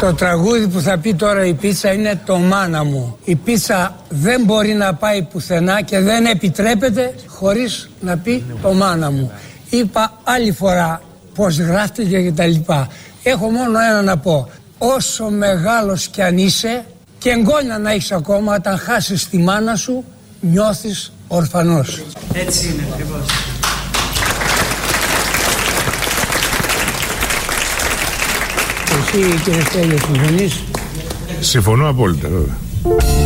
Το τραγούδι που θα πει τώρα η πίτσα είναι το μάνα μου. Η πίτσα δεν μπορεί να πάει πουθενά και δεν επιτρέπεται χωρίς να πει το μάνα μου. Είπα άλλη φορά πώς γράφτηκε και τα λοιπά. Έχω μόνο ένα να πω. Όσο μεγάλος κι αν είσαι και εγγόνια να έχεις ακόμα, όταν χάσεις τη μάνα σου νιώθεις ορφανός. Έτσι είναι ακριβώς. Εσύ κύριε Στέλιο συμφωνείς? Συμφωνώ απόλυτα βέβαια.